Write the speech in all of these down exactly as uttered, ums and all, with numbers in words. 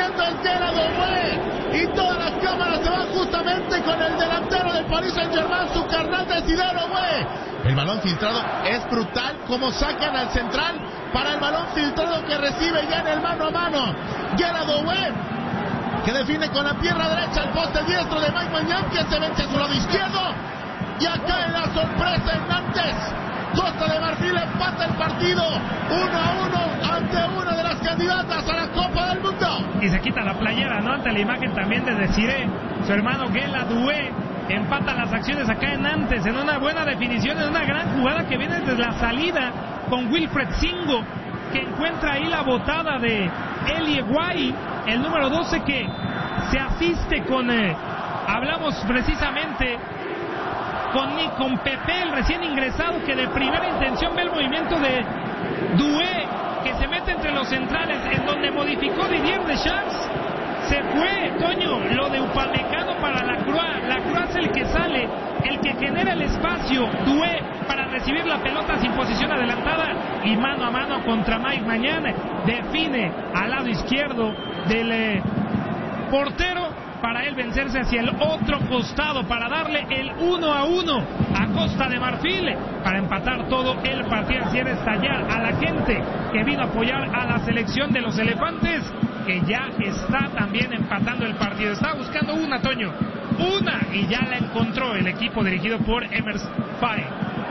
definiendo el Gela Doué. Y todas las cámaras se van justamente con el delantero del Paris Saint-Germain, su carnal de Desiré Doué. El balón filtrado es brutal como sacan al central para el balón filtrado que recibe ya en el mano a mano. Gela Doué, que define con la pierna derecha el poste diestro de Mike Maignan, que se vence a su lado izquierdo. Y acá en la sorpresa en Nantes, Costa de Marfil empata el partido uno a uno ante una de las candidatas a la Copa del Mundo. Y se quita la playera, ¿no? Ante la imagen también de Desiré, su hermano Gela Doué. Empata las acciones acá en Nantes en una buena definición, en una gran jugada que viene desde la salida con Wilfred Singo, que encuentra ahí la botada de Elie Guay, el número doce, que se asiste con, eh, hablamos precisamente con, con Pepe, el recién ingresado, que de primera intención ve el movimiento de Doué, que se mete entre los centrales, en donde modificó Didier Deschamps. Se fue, Toño, lo de Upamecano para Lacroix. Lacroix es el que sale, el que genera el espacio. Doué para recibir la pelota sin posición adelantada y mano a mano contra Mike Maignan. Define al lado izquierdo del eh, portero para él vencerse hacia el otro costado, para darle el uno a uno a Costa de Marfil, para empatar todo el partido. Así era estallar a la gente que vino a apoyar a la selección de los elefantes, que ya está también empatando el partido. Estaba buscando una, Toño, una, y ya la encontró el equipo dirigido por Emers Faye.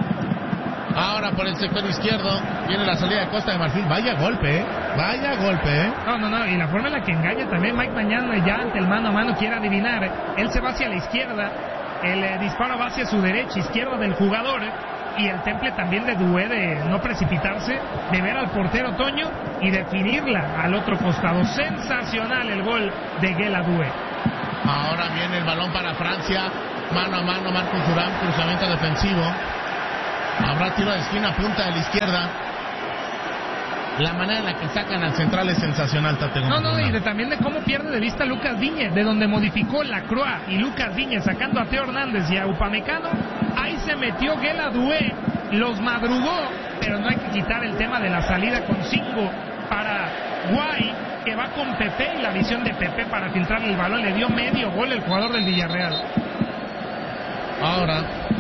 Ahora por el sector izquierdo viene la salida de Costa de Marfil. Vaya golpe, ¿eh? Vaya golpe, ¿eh? No, no, no, y la forma en la que engaña también Mike Maignan, ya ante el mano a mano quiere adivinar. Él se va hacia la izquierda, el eh, disparo va hacia su derecha, izquierda del jugador, y el temple también de Doué de no precipitarse, de ver al portero, Toño, y definirla al otro costado. Sensacional el gol de Gela Doué. Ahora viene el balón para Francia, mano a mano Marcus Thuram, cruzamiento defensivo. Habrá tiro de esquina, punta de la izquierda. La manera en la que sacan al central es sensacional, Tate. No, no, y de, también de cómo pierde de vista Lucas Digne, de donde modificó Lacroix y Lucas Digne sacando a Theo Hernández y a Upamecano. Ahí se metió Gela Doué, los madrugó, pero no hay que quitar el tema de la salida con Singo para Guay, que va con Pepe, y la visión de Pepe para filtrar el balón. Le dio medio gol el jugador del Villarreal. Ahora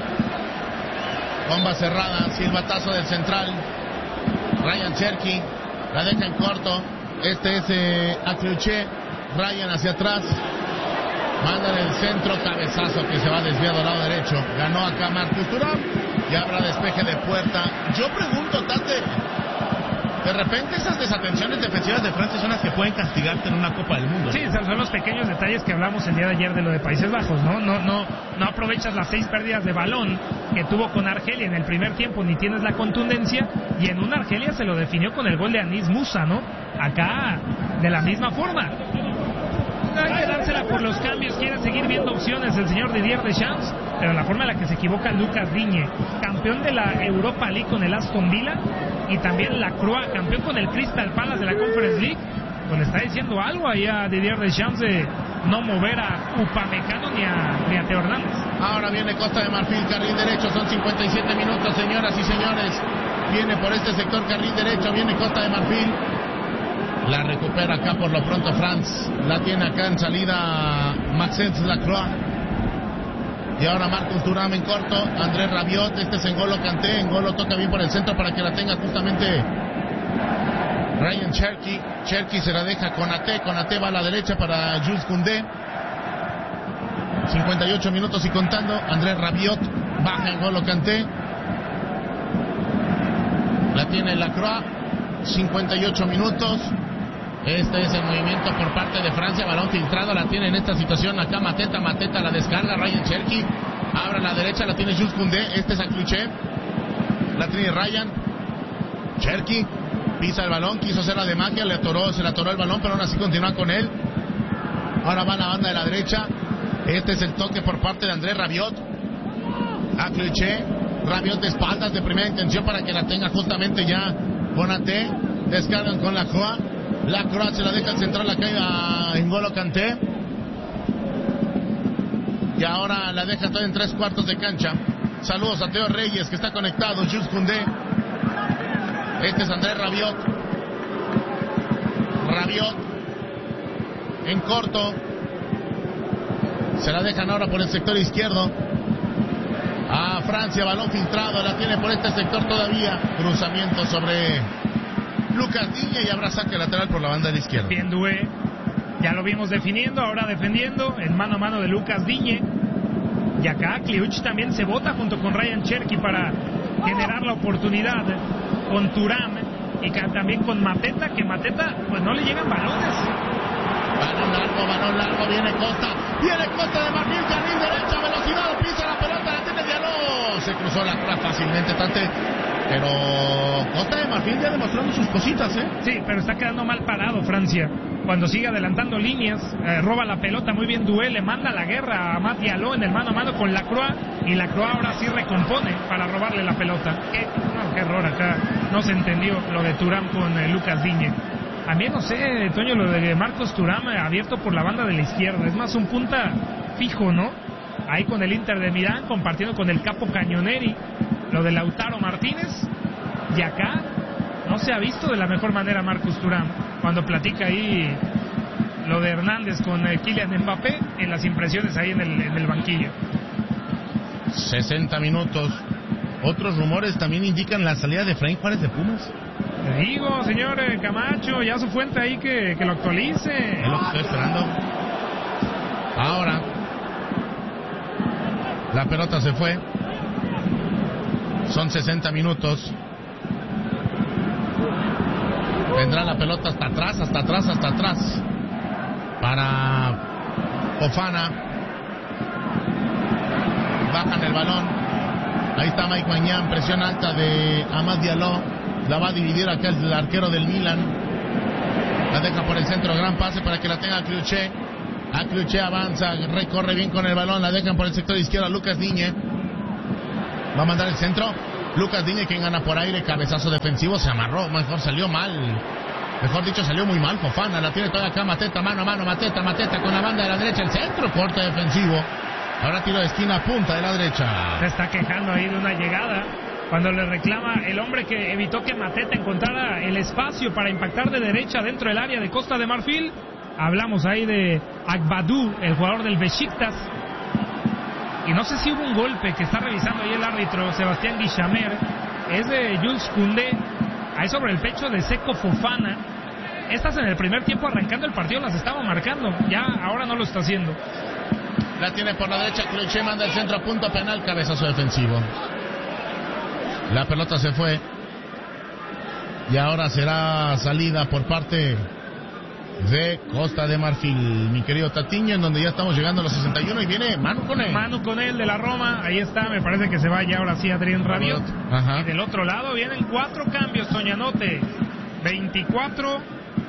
bomba cerrada, silbatazo del central. Ryan Cherki la deja en corto. Este es eh, Acluché. Ryan hacia atrás. Manda en el centro, cabezazo que se va desviado al lado derecho. Ganó acá Marcus Thuram. Y habrá despeje de puerta. Yo pregunto, Tate, de repente esas desatenciones defensivas de Francia son las que pueden castigarte en una Copa del Mundo. Sí, son los pequeños detalles que hablamos el día de ayer de lo de Países Bajos, ¿no? No, no, no aprovechas las seis pérdidas de balón que tuvo con Argelia en el primer tiempo, ni tienes la contundencia, y en una Argelia se lo definió con el gol de Anis Musa, ¿no? Acá, de la misma forma. Hay que dársela por los cambios, quiere seguir viendo opciones el señor Didier Deschamps, pero la forma en la que se equivoca Lucas Digne, campeón de la Europa League con el Aston Villa, y también Lacroix, campeón con el Crystal Palace de la Conference League, pues le está diciendo algo ahí a Didier Deschamps de no mover a Upamecano ni a, ni a Theo Hernández. Ahora viene Costa de Marfil, carril derecho, son cincuenta y siete minutos, señoras y señores. Viene por este sector, carril derecho, viene Costa de Marfil. La recupera acá por lo pronto France. La tiene acá en salida Maxence Lacroix. Y ahora Marcus Thuram en corto. Andrés Rabiot, este es N'Golo Kanté. N'Golo toca bien por el centro para que la tenga justamente Ryan Cherki. Cherki se la deja con Konaté. Konaté va a la derecha para Jules Koundé. cincuenta y ocho minutos y contando. Andrés Rabiot baja N'Golo Kanté. La tiene Lacroix. cincuenta y ocho minutos. Este es el movimiento por parte de Francia. Balón filtrado, la tiene en esta situación acá Mateta. Mateta la descarga, Ryan Cherki abre a la derecha, la tiene Jules Koundé. Este es Acluché. La tiene Ryan Cherki. Pisa el balón, quiso hacer la de magia, le atoró, se le atoró el balón, pero aún así continúa con él. Ahora va a la banda de la derecha. Este es el toque por parte de Andrés Rabiot. Acluché. Rabiot de espaldas de primera intención para que la tenga justamente ya Konaté. Descargan con Lacroix. Lacroix se la deja al central, la cae a N'Golo Kanté. Y ahora la deja toda en tres cuartos de cancha. Saludos a Teo Reyes que está conectado. Jules Koundé. Este es Andrés Rabiot. Rabiot. en corto. Se la dejan ahora por el sector izquierdo a Francia, balón filtrado, la tiene por este sector todavía. Cruzamiento sobre Lucas Digne y habrá saque lateral por la banda de la izquierda. Bien Doué, ya lo vimos definiendo, ahora defendiendo en mano a mano de Lucas Digne. Y acá Kliuch también se bota junto con Ryan Cherki para generar la oportunidad con Thuram y también con Mateta, que Mateta pues no le llegan balones. Balón largo, balón largo, viene Costa, viene Costa de Marfil, carril derecha, velocidad, pisa la pelota, la tiene Diallo, se cruzó la cara fácilmente, Tate, pero Costa de Marfil ya demostrando sus cositas, ¿eh? Sí, pero está quedando mal parado Francia, cuando sigue adelantando líneas, eh, roba la pelota muy bien Doué, le manda la guerra a Amad Diallo en el mano a mano con Lacroix, y Lacroix ahora sí recompone para robarle la pelota. Qué, no, qué error acá, no se entendió lo de Thuram con eh, Lucas Digne. A mí no sé, Toño, lo de Marcos Thuram abierto por la banda de la izquierda. Es más un punta fijo, ¿no? Ahí con el Inter de Milán, compartiendo con el Capo Cañoneri. Lo de Lautaro Martínez. Y acá no se ha visto de la mejor manera Marcos Thuram. Cuando platica ahí lo de Hernández con eh, Kylian Mbappé, en las impresiones ahí en el, en el banquillo. sesenta minutos. Otros rumores también indican la salida de Efraín Juárez de Pumas. Te digo, señor Camacho, ya su fuente ahí que, que lo actualice. Es lo que estoy esperando. Ahora la pelota se fue. Son sesenta minutos. Vendrá la pelota hasta atrás, hasta atrás, hasta atrás. Para Fofana. Bajan el balón. Ahí está Mike Maignan, presión alta de Amad Diallo. La va a dividir acá el arquero del Milan. La deja por el centro, gran pase para que la tenga Kliuche. A Kliuche avanza, recorre bien con el balón. La dejan por el sector izquierdo a Lucas Digne. Va a mandar el centro. Lucas Digne, quien gana por aire, cabezazo defensivo, se amarró, mejor salió mal. Mejor dicho, salió muy mal Fofana. La tiene toda acá Mateta, mano a mano, Mateta, Mateta con la banda de la derecha, el centro, corte defensivo. Ahora tiro de esquina, punta de la derecha. Se está quejando ahí de una llegada cuando le reclama el hombre que evitó que Mateta encontrara el espacio para impactar de derecha dentro del área de Costa de Marfil. Hablamos ahí de Agbadou, el jugador del Besiktas. Y no sé si hubo un golpe que está revisando ahí el árbitro Sebastián Guichamer. Es de Jules Koundé, ahí sobre el pecho de Seko Fofana. Estas en el primer tiempo arrancando el partido las estaba marcando, ya ahora no lo está haciendo. La tiene por la derecha, Kliuche manda el centro a punto penal, cabezazo defensivo. La pelota se fue. Y ahora será salida por parte de Costa de Marfil, mi querido Tatiño, en donde ya estamos llegando a los sesenta y uno y viene Manu Koné. Manu Koné de la Roma, ahí está, me parece que se va ya ahora sí Adrien Rabiot. Ajá. Y del otro lado vienen cuatro cambios, Toñanote. veinticuatro.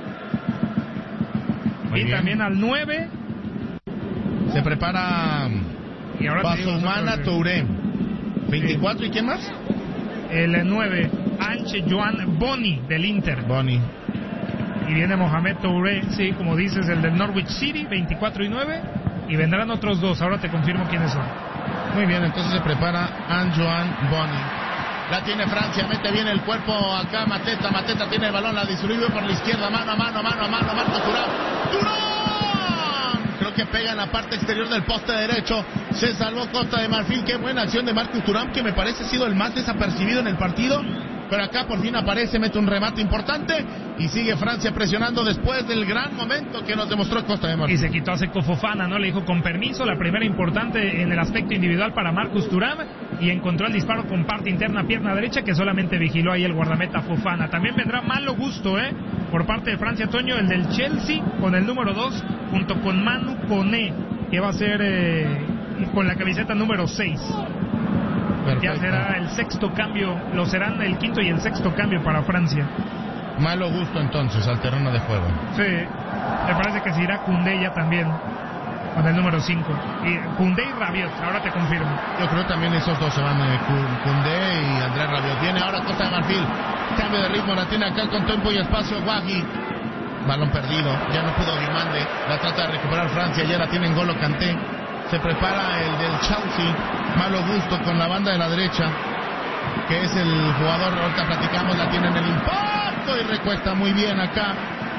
Muy y bien. También al nueve. Se prepara Y ahora Basumana Touré. veinticuatro, sí. ¿Y quién más? El nueve, Anche Joan Boni del Inter. Boni. Y viene Mohamed Touré, sí, como dices, el del Norwich City, veinticuatro y nueve. Y vendrán otros dos, ahora te confirmo quiénes son. Muy bien, entonces se prepara Anjoan Boni. La tiene Francia, mete bien el cuerpo acá Mateta, Mateta tiene el balón, la distribuye por la izquierda, mano a mano, mano a mano, Marcos Thuram. ¡Thuram! Creo que pega en la parte exterior del poste derecho. Se salvó Costa de Marfil, qué buena acción de Marcos Thuram, que me parece ha sido el más desapercibido en el partido. Pero acá por fin aparece, mete un remate importante y sigue Francia presionando después del gran momento que nos demostró Costa de Marfil. Y se quitó a Seko Fofana, ¿no? Le dijo con permiso, la primera importante en el aspecto individual para Marcus Thuram, y encontró el disparo con parte interna, pierna derecha, que solamente vigiló ahí el guardameta Fofana. También vendrá malo gusto, ¿eh? Por parte de Francia, Toño, el del Chelsea con el número dos, junto con Manu Koné, que va a ser eh, con la camiseta número seis. Perfecto. Ya será el sexto cambio, lo serán el quinto y el sexto cambio para Francia. Malo gusto entonces al terreno de juego. Sí, me parece que se irá Koundé ya también con el número cinco. Y Koundé y Rabiot, ahora te confirmo. Yo creo también esos dos se van, eh, Koundé y Andrés Rabiot. Viene ahora Costa de Marfil, cambio de ritmo, la tiene acá con tiempo y espacio Guagui. Balón perdido, ya no pudo Guimande, la trata de recuperar Francia, ya la tiene en N'Golo Kanté. Se prepara el del Chelsea, malo gusto con la banda de la derecha, que es el jugador, ahorita platicamos, la tiene en el impacto y recuesta muy bien acá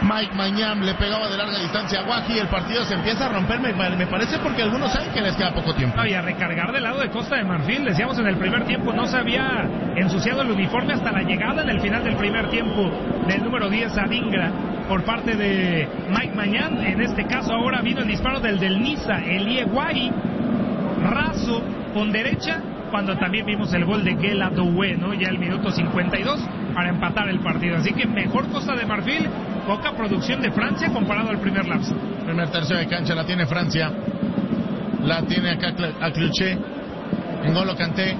Mike Maignan le pegaba de larga distancia a Guaji. El partido se empieza a romper, me, me parece, porque algunos saben que les queda poco tiempo. No, y a recargar del lado de Costa de Marfil. Decíamos en el primer tiempo, no se había ensuciado el uniforme hasta la llegada en el final del primer tiempo del número diez Adingra por parte de Mike Maignan. En este caso ahora vino el disparo del del Niza, Elie Guaji, raso con derecha, cuando también vimos el gol de Guela Doué, ¿no? Ya el minuto cincuenta y dos para empatar el partido. Así que mejor Costa de Marfil, poca producción de Francia comparado al primer lapso. Primer tercio de cancha la tiene Francia. La tiene acá a Cluché. N'Golo Kanté,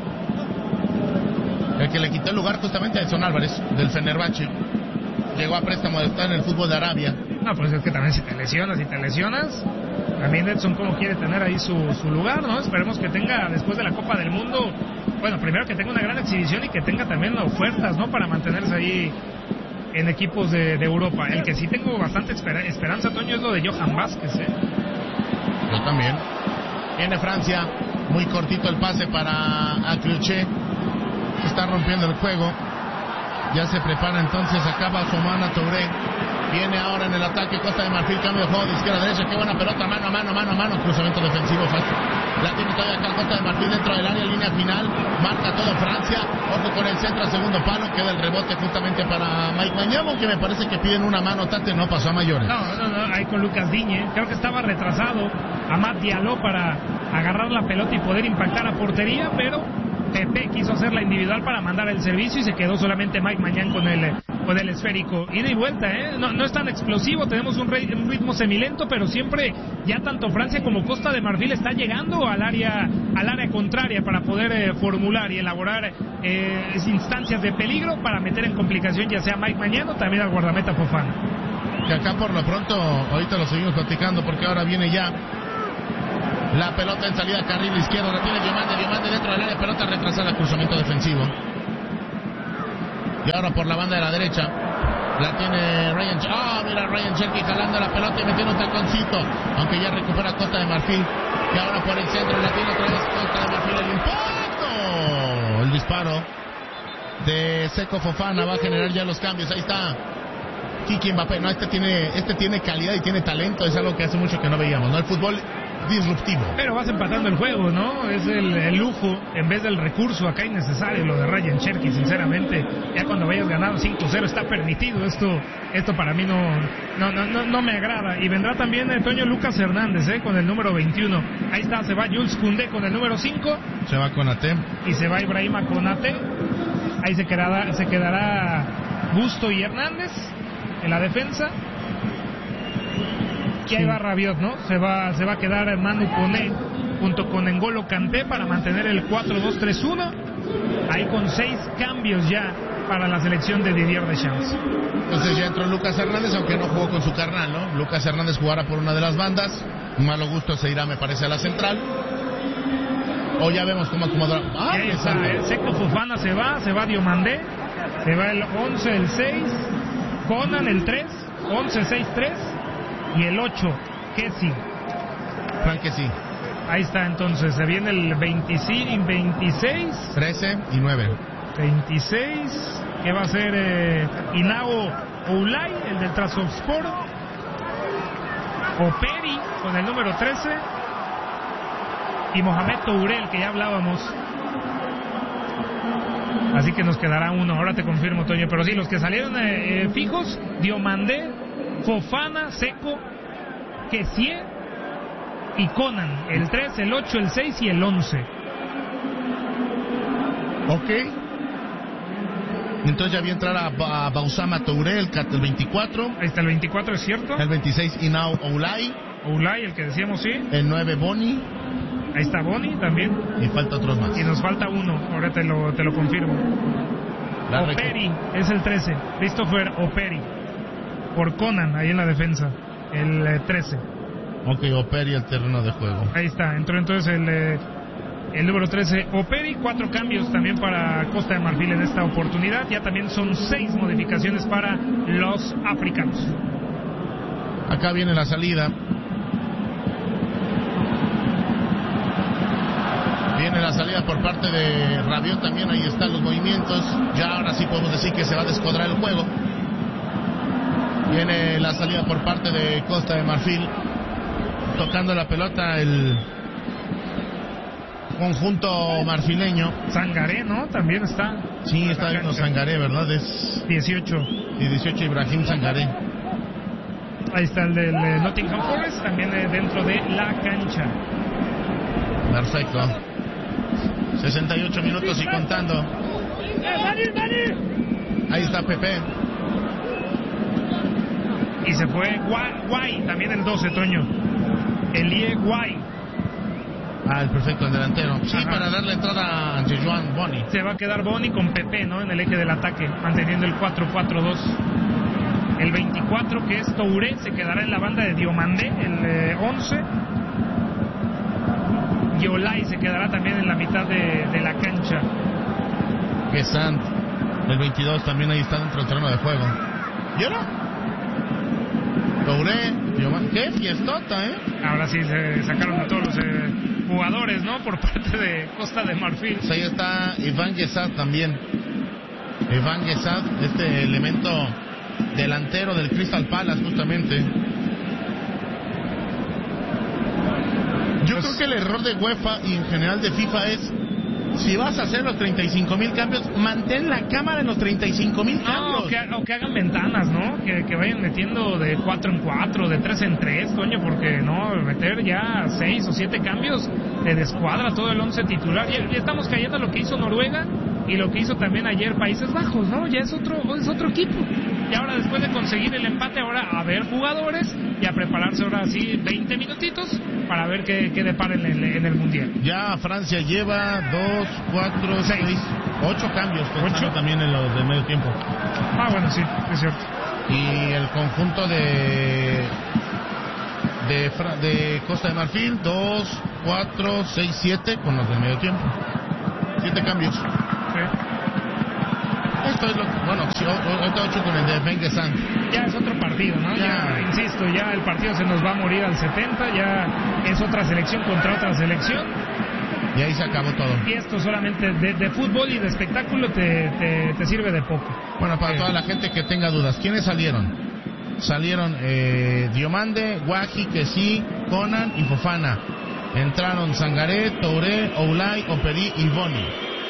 el que le quitó el lugar justamente a Edson Álvarez, del Fenerbahce. Llegó a préstamo de estar en el fútbol de Arabia. No, pues es que también si te lesionas, si te lesionas, también Edson como quiere tener ahí su, su lugar, ¿no? Esperemos que tenga, después de la Copa del Mundo, bueno, primero que tenga una gran exhibición y que tenga también ofertas, ¿no? Para mantenerse ahí en equipos de, de Europa. El que sí tengo bastante espera, esperanza, Toño, es lo de Johan Vázquez, ¿eh? Yo también. Viene Francia, muy cortito el pase para Acluché. Está rompiendo el juego. Ya se prepara entonces, acaba Soumana Touré. Viene ahora en el ataque Costa de Marfil, cambio de juego de izquierda a derecha, qué buena pelota, mano a mano, mano a mano, cruzamiento defensivo fácil. La tiene todavía acá Costa de Marfil dentro del área, línea final, marca todo Francia, ojo con el centro a segundo palo, queda el rebote justamente para Mike Maignan, aunque me parece que piden una mano, Tate, no pasó a mayores. No, no, no, ahí con Lucas Digne, creo que estaba retrasado Amad Diallo para agarrar la pelota y poder impactar a portería, pero Pepe quiso hacer la individual para mandar el servicio y se quedó solamente Mike Maignan con el, con el esférico. Ida y vuelta, ¿eh? No, no es tan explosivo, tenemos un, re, un ritmo semilento, pero siempre ya tanto Francia como Costa de Marfil está llegando al área, al área contraria para poder eh, formular y elaborar eh, instancias de peligro para meter en complicación ya sea Mike Maignan o también al guardameta Fofana. Que acá por lo pronto, ahorita lo seguimos platicando porque ahora viene ya la pelota en salida carril izquierdo, la tiene Diomande, Diomande dentro del área, pelota retrasada, cruzamiento defensivo. Y ahora por la banda de la derecha, la tiene Ryan, ah, oh, mira Ryan Cherky jalando la pelota y metiendo un taconcito, aunque ya recupera Costa de Marfil. Y ahora por el centro la tiene otra vez Costa de Marfil, el impacto, el disparo de Seko Fofana va a generar ya los cambios, ahí está Kiki Mbappé. No, este tiene, este tiene calidad y tiene talento, es algo que hace mucho que no veíamos, ¿no? El fútbol disruptivo. Pero vas empatando el juego, ¿no? Es el, el lujo en vez del recurso acá innecesario lo de Ryan Cherky, sinceramente. Ya cuando vayas ganado cinco cero está permitido. Esto esto para mí no no no, no, no me agrada. Y vendrá también el Toño Lucas Hernández, ¿eh? Con el número veintiuno. Ahí está, se va Jules Koundé con el número cinco. Se va Konaté. Y se va Ibrahima Konaté. Ahí se quedará, se quedará Busto y Hernández en la defensa. Y ahí va Rabiot, ¿no? Se va, se va a quedar Manu Koné junto con N'Golo Kanté para mantener el cuatro dos tres uno. Ahí con seis cambios ya para la selección de Didier Deschamps. Entonces ya entró Lucas Hernández, aunque no jugó con su carnal, ¿no? Lucas Hernández jugará por una de las bandas. Malo gusto se irá, me parece, a la central. O ya vemos cómo acomodará. Ah, ahí está, eh. Seko Fofana se va, se va Diomandé, se va el once, el seis, Conan el tres, once, seis, tres. Y el ocho, Kessie. Frank Kessie. Ahí está, entonces, se viene el veinticinco, veintiséis. trece y nueve. veintiséis, que va a ser eh, Inao Oulay, el del Trabzonspor. Operi, con el número trece. Y Mohamed Touré, el que ya hablábamos. Así que nos quedará uno, ahora te confirmo, Toño. Pero sí, los que salieron eh, eh, fijos, Diomandé, Fofana, Seko, Kessie y Conan, el tres, el ocho, el seis y el once. Ok. Entonces ya voy a entrar a, a Bausama Touré, el, el veinticuatro. Ahí está el veinticuatro, es cierto. El veintiséis, Inao Oulay. Oulay, el que decíamos, sí. El nueve, Boni. Ahí está Boni también. Y falta otros más. Y nos falta uno, ahora te lo, te lo confirmo. La Operi es el trece, Christopher Operi. Por Conan, ahí en la defensa, el eh, trece. Ok, Operi el terreno de juego. Ahí está, entró entonces el, eh, el número trece, Operi. Cuatro cambios también para Costa de Marfil en esta oportunidad. Ya también son seis modificaciones para los africanos. Acá viene la salida. Viene la salida por parte de Rabiot también, ahí están los movimientos. Ya ahora sí podemos decir que se va a descuadrar el juego. Viene la salida por parte de Costa de Marfil. Tocando la pelota el conjunto marfileño. Sangaré, ¿no? También está. Sí, está viendo Sangaré, ¿verdad? Es dieciocho. Y dieciocho Ibrahim Sangaré. Ahí está el del eh, Nottingham Forest, también eh, dentro de la cancha. Perfecto. sesenta y ocho minutos y contando. Ahí está Pepe. Y se fue Guay, Guay también el doce, Toño. Elie Guay. Ah, el perfecto, el delantero. Sí, Ajá. Para darle entrada a Jejuan Boni. Se va a quedar Boni con Pepe, ¿no? En el eje del ataque, manteniendo el cuatro cuatro dos. El veinticuatro, que es Touré, se quedará en la banda de Diomandé, el eh, once. Y Olay se quedará también en la mitad de, de la cancha. Gesant, el veintidós, también ahí está dentro del terreno de juego. ¿Y ahora? Touré, Diomandé. ¡Qué fiestota, eh! Ahora sí se sacaron a todos los eh, jugadores, ¿no? Por parte de Costa de Marfil. Pues ahí está Iván Gesat también. Iván Gesat, este elemento delantero del Crystal Palace, justamente. Yo creo que el error de UEFA y en general de FIFA es: si vas a hacer los treinta y cinco mil cambios, mantén la cámara en los treinta y cinco mil cambios. No, o, que, o que hagan ventanas, ¿no? Que, que vayan metiendo de cuatro en cuatro, de tres en tres, Toño, porque no, meter ya seis o siete cambios te descuadra todo el once titular. Ya, ya estamos cayendo a lo que hizo Noruega y lo que hizo también ayer Países Bajos, ¿no? Ya es otro, es otro equipo. Y ahora, después de conseguir el empate, ahora a ver jugadores y a prepararse ahora sí veinte minutitos para ver qué, qué depara en el, en el Mundial. Ya Francia lleva dos, cuatro, seis, ocho cambios, ¿Ocho? También en los de medio tiempo. Ah, bueno, sí, es cierto. Y el conjunto de de, Fra- de Costa de Marfil, dos, cuatro, seis, siete con los del medio tiempo. Siete cambios. Sí. Esto es lo que, bueno, si, ahorita ocho con el de Ben Gesant. Ya es otro partido, ¿no? Ya. ya, insisto, ya el partido se nos va a morir al setenta, ya es otra selección contra otra selección. Y ahí se acabó todo. Y esto solamente de, de fútbol y de espectáculo te, te, te sirve de poco. Bueno, para eh. toda la gente que tenga dudas, ¿quiénes salieron? Salieron eh, Diomande, Guaji, Kessi, Conan y Fofana. Entraron Sangaré, Touré, Oulay, Operi y Boni.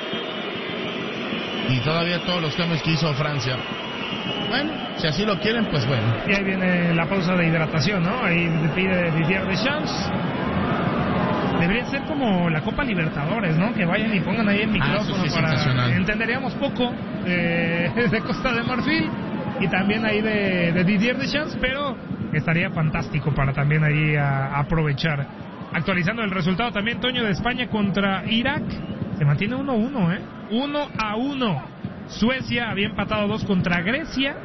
Y todavía todos los cambios que hizo Francia. Bueno, si así lo quieren, pues bueno. Y ahí viene la pausa de hidratación, ¿no? Ahí pide Didier Deschamps. Debería ser como la Copa Libertadores, ¿no? Que vayan y pongan ahí el micrófono. Ah, sí, para... Entenderíamos poco eh, de Costa de Marfil y también ahí de, de Didier Deschamps, pero estaría fantástico para también ahí a, aprovechar. Actualizando el resultado también, Toño, de España contra Irak. Se mantiene uno a uno, ¿eh? uno a uno. Suecia había empatado dos contra Grecia.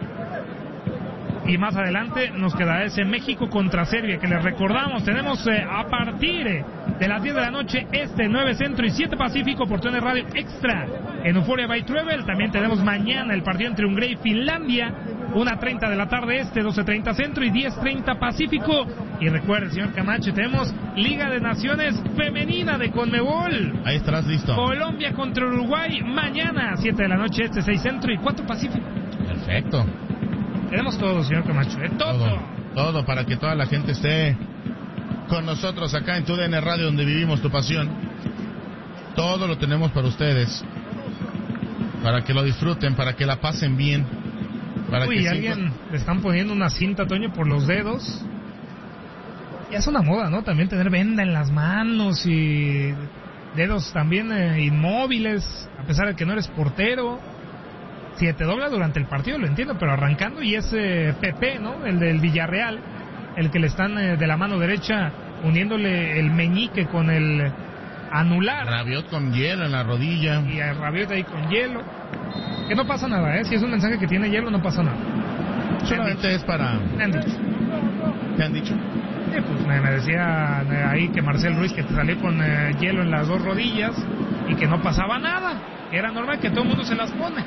Y más adelante nos quedará ese México contra Serbia, que les recordamos, tenemos eh, a partir eh, de las diez de la noche, este, nueve Centro y siete Pacífico, por T N Radio Extra, en Euphoria by Travel. También tenemos mañana el partido entre Hungría y Finlandia, una treinta de la tarde este, doce treinta Centro y diez treinta Pacífico. Y recuerde, señor Camacho, tenemos Liga de Naciones Femenina de Conmebol. Ahí estarás listo. Colombia contra Uruguay, mañana, siete de la noche este, seis Centro y cuatro Pacífico. Perfecto. Tenemos todo, señor Camacho, ¿eh? todo. todo. Todo para que toda la gente esté con nosotros acá en tu D N Radio, donde vivimos tu pasión. Todo lo tenemos para ustedes, para que lo disfruten, para que la pasen bien. Para Uy, que alguien cinco... le están poniendo una cinta, Toño, por los dedos. Ya es una moda, ¿no? También tener venda en las manos y dedos también eh, inmóviles, a pesar de que no eres portero. Si te dobla durante el partido, lo entiendo, pero arrancando, y es eh, Pepe, ¿no? El del Villarreal, el que le están eh, de la mano derecha uniéndole el meñique con el anular. Rabiot con hielo en la rodilla. Y a Rabiot ahí con hielo. Que no pasa nada, ¿eh? Si es un mensaje que tiene hielo, no pasa nada. Solamente es para... Me han dicho. ¿Te han dicho? Sí, pues me, me decía eh, ahí que Marcel Ruiz que te salió con eh, hielo en las dos rodillas y que no pasaba nada. Era normal, que todo el mundo se las pone.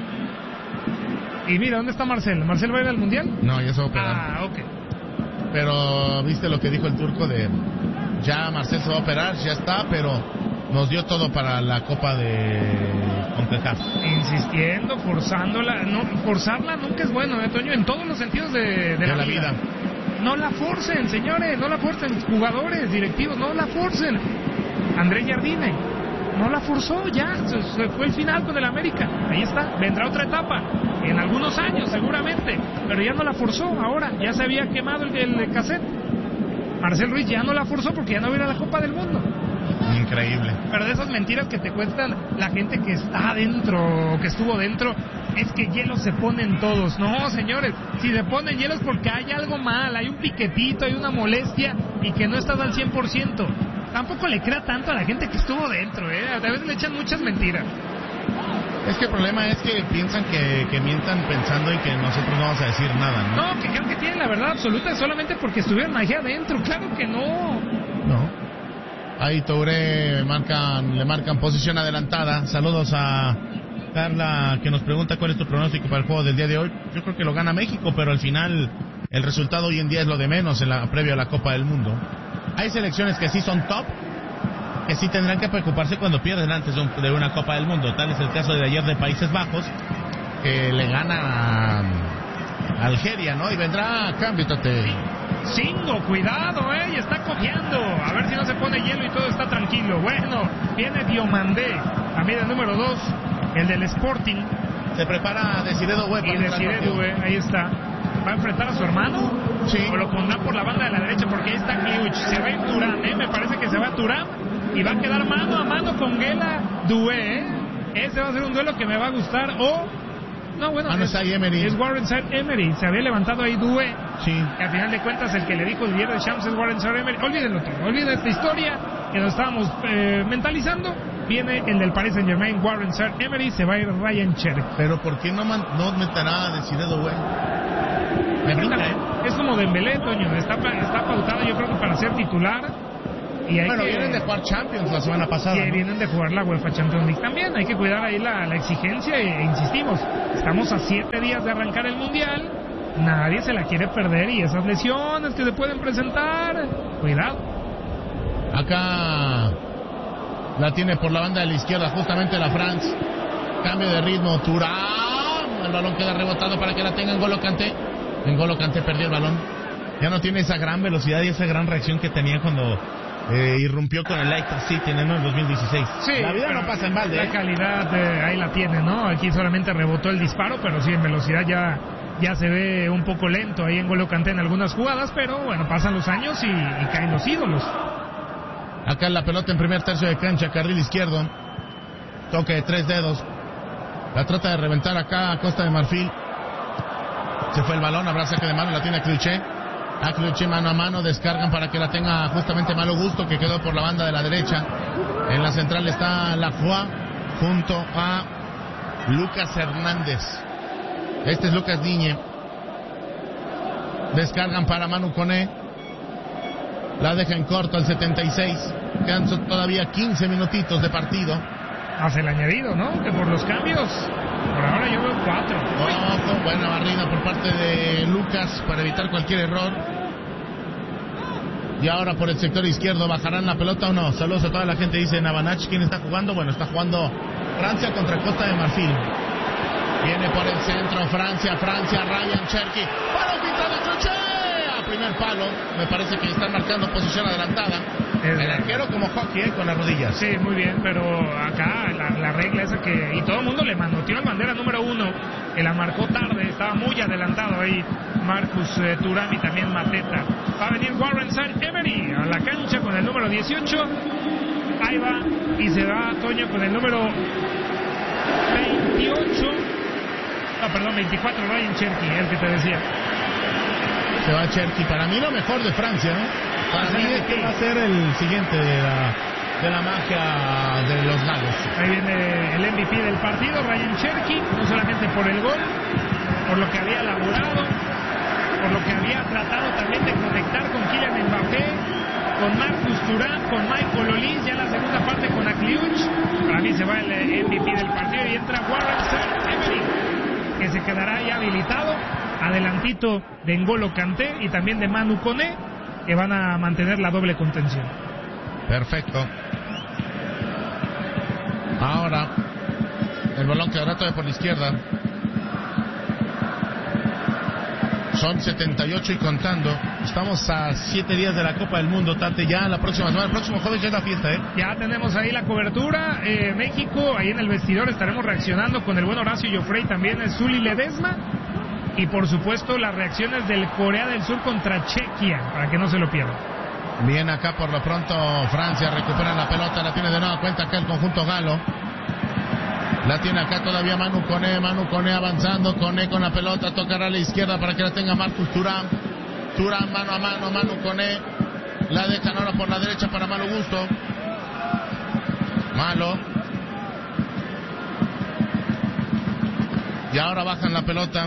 Y mira, ¿dónde está Marcel? ¿Marcel va a ir al Mundial? No, ya se va a operar. Ah, ok. Pero, ¿viste lo que dijo el turco de... Ya Marcel se va a operar, ya está, pero nos dio todo para la Copa de CONCACAF. Insistiendo, forzándola, no, forzarla nunca es bueno, ¿eh, Toño? En todos los sentidos de, de, de la, la vida. vida. No la forcen, señores, no la forcen, jugadores, directivos, no la forcen. Andrés Jardine, no la forzó, ya, se, se fue el final con el América, ahí está, vendrá otra etapa, en algunos años seguramente, pero ya no la forzó ahora, ya se había quemado el, el cassette. Marcel Ruiz ya no la forzó porque ya no viene a la Copa del Mundo. Increíble. Pero de esas mentiras que te cuentan la gente que está adentro o que estuvo dentro, es que hielos se ponen todos. No, señores, si se ponen hielos porque hay algo mal, hay un piquetito, hay una molestia y que no estás al cien por ciento. Tampoco le crea tanto a la gente que estuvo dentro, ¿eh? A veces le echan muchas mentiras. Es que el problema es que piensan que, que mientan pensando en que nosotros no vamos a decir nada, ¿no? No, que creen que tienen la verdad absoluta solamente porque estuvieron allá adentro. Claro que no. No. Ahí Touré marcan, le marcan posición adelantada. Saludos a Carla, que nos pregunta cuál es tu pronóstico para el juego del día de hoy. Yo creo que lo gana México, pero al final el resultado hoy en día es lo de menos en la previo a la Copa del Mundo. Hay selecciones que sí son top, que sí tendrán que preocuparse cuando pierden antes de, un, de una Copa del Mundo. Tal es el caso de ayer de Países Bajos, que le gana a, a Algeria, ¿no? Y vendrá a cambio, Tate. Cinco, cuidado, eh, y está copiando. A ver si no se pone hielo y todo está tranquilo. Bueno, viene Diomandé, también el número dos, el del Sporting. Se prepara Desiré Doué. Y Desiré Doué, ahí está. ¿Va a enfrentar a su hermano? Sí. ¿O lo pondrá por la banda de la derecha? Porque ahí está Kliuch. Se va en Turán, ¿eh? Me parece que se va a Turán. Y va a quedar mano a mano con Guela Doué, ¿eh? Ese va a ser un duelo que me va a gustar. O... No, bueno, ah, no, es, Emery. es Warren Said Emery. Se había levantado ahí Doué. Sí. Y al final de cuentas, el que le dijo el viernes de Shams es Warren Said Emery. Olvídenlo todo. Olviden esta historia que nos estábamos eh, mentalizando. Viene el del Paris Saint Germain, Warren Said Emery. Se va a ir Ryan Cherky. Pero ¿por qué no, man, no meterá a Desiré Doué? Me brinca, ¿eh? Es como Dembélé, Toño. Está, está pautado, yo creo que para ser titular. Y hay bueno, que, vienen de jugar Champions la semana pasada. Y ¿no? vienen de jugar la UEFA Champions League también. Hay que cuidar ahí la, la exigencia e, e insistimos, estamos a siete días de arrancar el Mundial. Nadie se la quiere perder y esas lesiones que se pueden presentar, cuidado. Acá la tiene por la banda de la izquierda, justamente la France. Cambio de ritmo, Thuram. El balón queda rebotado para que la tenga N'Golo Kanté. N'Golo Kanté perdió el balón. Ya no tiene esa gran velocidad y esa gran reacción que tenía cuando eh, irrumpió con el Leicester City en el dos mil dieciséis. Sí, la vida no pasa en balde. La ¿eh? calidad eh, ahí la tiene, ¿no? Aquí solamente rebotó el disparo, pero sí en velocidad ya, ya se ve un poco lento ahí en N'Golo Kanté en algunas jugadas, pero bueno, pasan los años y, y caen los ídolos. Acá la pelota en primer tercio de cancha, carril izquierdo. Toque de tres dedos. La trata de reventar acá a Costa de Marfil. Se fue el balón, habrá saque de mano, la tiene Cluché. A Cluché mano a mano, descargan para que la tenga justamente Malo Gusto, que quedó por la banda de la derecha. En la central está Lacroix junto a Lucas Hernández. Este es Lucas Digne. Descargan para Manu Koné. La deja en corto al setenta y seis. Quedan todavía quince minutitos de partido. Hace el añadido, ¿no? Que por los cambios, por ahora yo veo cuatro. Ojo, buena barrida por parte de Lucas para evitar cualquier error. Y ahora por el sector izquierdo, ¿bajarán la pelota o no? Saludos a toda la gente, dice Navanach. ¿Quién está jugando? Bueno, está jugando Francia contra Costa de Marfil. Viene por el centro Francia, Francia, Ryan Cherky. ¡Para pintar de Cloché! A primer palo, me parece que están marcando posición adelantada. El arquero como hockey, ¿eh? Con las rodillas. Sí, muy bien, pero acá la, la regla esa que... Y todo el mundo le manoteó el bandera número uno, que la marcó tarde, estaba muy adelantado ahí Marcus eh, Thuram y también Mateta. Va a venir Warren Said Emery a la cancha con el número dieciocho. Ahí va, y se va Toño con el número veintiocho. No, perdón, veinticuatro, Ryan Cherky, el que te decía. Se va Cherky, para mí lo mejor de Francia, ¿no? Para mí es que va a ser el siguiente de la, de la magia de los magos. Ahí viene el M V P del partido, Ryan Cherky, no solamente por el gol, por lo que había elaborado, por lo que había tratado también de conectar con Kylian Mbappé, con Marcus Thuram, con Michael Olise, ya en la segunda parte con Akliuch. Para mí se va el M V P del partido y entra Warren Said Emery, que se quedará ya habilitado, adelantito de N'Golo Kanté y también de Manu Koné, que van a mantener la doble contención. Perfecto. Ahora el balón quedará todavía por la izquierda. Son setenta y ocho y contando. Estamos a siete días de la Copa del Mundo, Tate. Ya la próxima semana, el próximo jueves ya es la fiesta, ¿eh? Ya tenemos ahí la cobertura. Eh, México, ahí en el vestidor estaremos reaccionando con el buen Horacio Joffrey, también es Zuli Ledesma. Y por supuesto las reacciones del Corea del Sur contra Chequia, para que no se lo pierdan. Bien, acá por lo pronto Francia recupera la pelota, la tiene de nueva cuenta acá el conjunto galo. La tiene acá todavía Manu Koné, Manu Koné avanzando, Koné con la pelota, tocará a la izquierda para que la tenga Marcus Thuram. Thuram mano a mano, Manu Koné, la dejan ahora por la derecha para Malo Gusto. Malo. Y ahora bajan la pelota.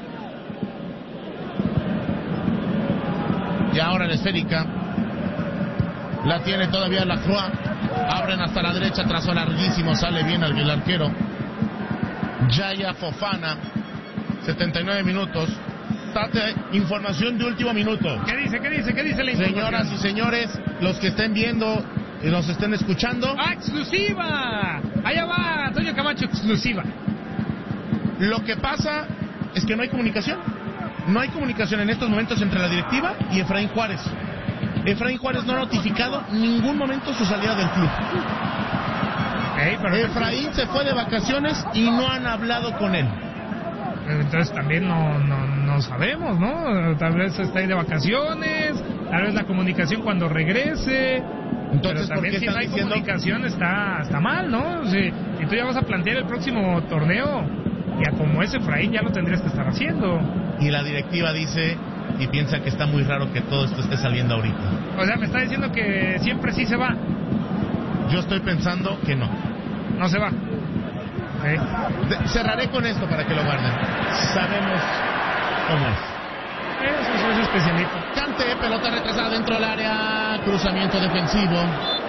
Y ahora la esférica. La tiene todavía la Croix. Abren hasta la derecha, trazo larguísimo, sale bien el arquero. Yaya Fofana, setenta y nueve minutos. Tate, información de último minuto. ¿Qué dice? ¿Qué dice? ¿Qué dice la información? Señoras y señores, los que estén viendo y nos estén escuchando. ¡Ah, exclusiva! Allá va, Antonio Camacho, exclusiva. Lo que pasa es que no hay comunicación. No hay comunicación en estos momentos entre la directiva y Efraín Juárez. Efraín Juárez no ha notificado en ningún momento su salida del club. Hey, pero Efraín se fue de vacaciones y no han hablado con él. Entonces también no, no, no sabemos, ¿no? Tal vez está ahí de vacaciones, tal vez la comunicación cuando regrese. Entonces, pero también ¿por qué si no hay diciendo... comunicación está, está mal, ¿no? O sea, si tú ya vas a plantear el próximo torneo, ya como es Efraín ya lo tendrías que estar haciendo. Y la directiva dice y piensa que está muy raro que todo esto esté saliendo ahorita. O sea, me está diciendo que siempre sí se va. Yo estoy pensando que no. No se va. ¿Sí? De, cerraré con esto para que lo guarden. Sabemos cómo es. Eso, eso es especialito. Kanté, pelota retrasada dentro del área. Cruzamiento defensivo.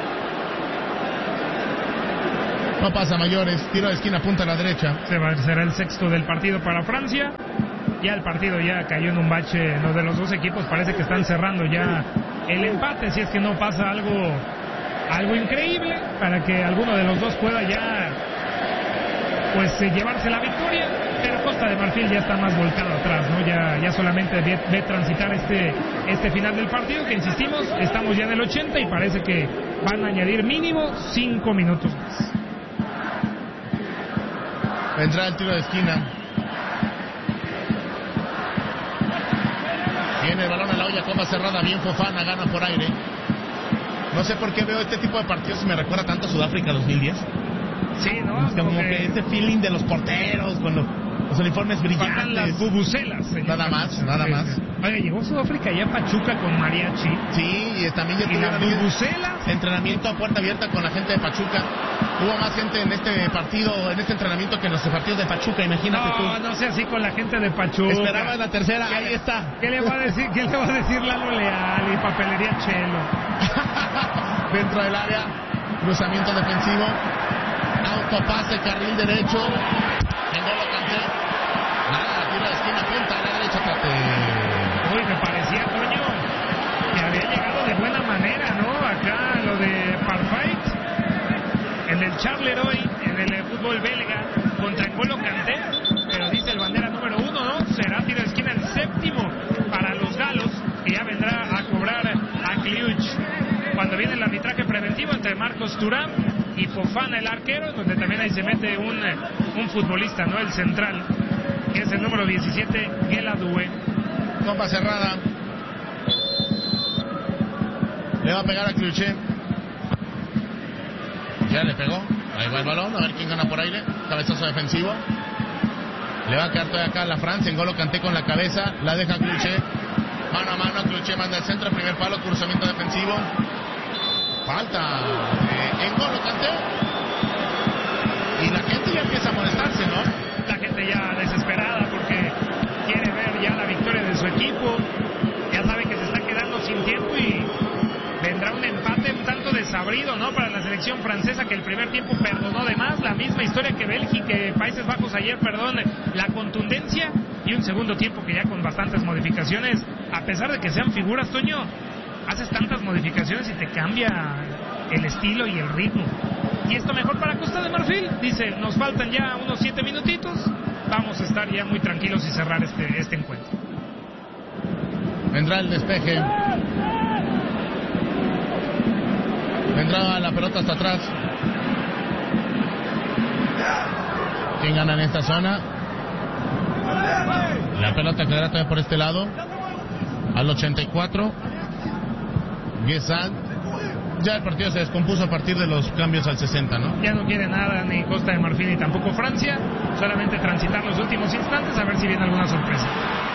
No pasa mayores. Tiro de esquina, punta a la derecha. Se va, será el sexto del partido para Francia. Ya el partido ya cayó en un bache. Los de los dos equipos parece que están cerrando ya el empate. Si es que no pasa algo, algo increíble para que alguno de los dos pueda ya pues eh, llevarse la victoria. Pero Costa de Marfil ya está más volcado atrás, ¿no? Ya, ya solamente ve, ve transitar este, este final del partido, que insistimos, estamos ya en el ochenta y parece que van a añadir mínimo cinco minutos más. Vendrá el tiro de esquina. Viene el balón a la olla, copa cerrada, bien Fofana, gana por aire. No sé por qué veo este tipo de partidos y me recuerda tanto a Sudáfrica dos mil diez. Sí, ¿no? Es como Porque... que ese feeling de los porteros con los, los uniformes brillantes. Faltan las bubucelas. Nada más, nada sí, más. Sí. Oye, llegó Sudáfrica ya a Pachuca con mariachi. Sí, y también ya ¿Y las tuvieron bubucelas? entrenamiento a puerta abierta con la gente de Pachuca. Hubo más gente en este partido, en este entrenamiento que en los partidos de Pachuca, imagínate no, tú. No, no sea así con la gente de Pachuca. Esperaba la tercera, ahí está. ¿Qué le va a decir, qué le va a decir Lalo Leal y Papelería Chelo? Dentro del área, cruzamiento defensivo, autopase, carril derecho, N'Golo Kanté, nada, tiro de esquina, punta a la derecha, Tate. Uy, me parecía, coño, que había llegado de buena manera, ¿no? Acá lo de Parfight, en el Charleroi, en el fútbol belga, contra N'Golo Kanté, pero dice el bandera número uno, ¿no? Será tiro de esquina el séptimo para los galos, que ya vendrá a cobrar a Kliuch. Cuando viene el arbitraje preventivo entre Marcos Thuram y Fofana, el arquero, donde también ahí se mete un, un futbolista, ¿no? El central, que es el número diecisiete, Guela Doué. Compa cerrada. Le va a pegar a Kliuch. Ya le pegó. Ahí va el balón, a ver quién gana por aire. Cabezazo defensivo. Le va a quedar todavía acá a la Francia. N'Golo Kanté con la cabeza. La deja Kliuch. Mano a mano, Kliuch manda al centro. Primer palo, cruzamiento defensivo. Falta de N'Golo Kanté. Y la gente ya empieza a molestarse, ¿no? La gente ya desesperada porque quiere ver ya la victoria de su equipo. Ya sabe que se está quedando sin tiempo y vendrá un empate un tanto desabrido, ¿no? Para la selección francesa, que el primer tiempo perdonó de más. La misma historia que Bélgica, que Países Bajos ayer, perdón, la contundencia. Y un segundo tiempo que ya con bastantes modificaciones, a pesar de que sean figuras, Toño, haces tantas modificaciones y te cambia el estilo y el ritmo. Y esto mejor para Costa de Marfil. Dice, nos faltan ya unos siete minutitos. Vamos a estar ya muy tranquilos y cerrar este, este encuentro. Vendrá el despeje. Vendrá la pelota hasta atrás. ¿Quién gana en esta zona? La pelota quedará también por este lado. Al ochenta y cuatro. Guessant. Ya el partido se descompuso a partir de los cambios al sesenta, ¿no? Ya no quiere nada ni Costa de Marfil ni tampoco Francia. Solamente transitar los últimos instantes a ver si viene alguna sorpresa.